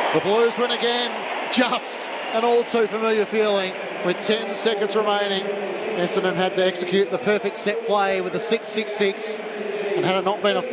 The Blues win again, just an all too familiar feeling with 10 seconds remaining. Essendon had to execute the perfect set play with a 6-6-6, and had it not been a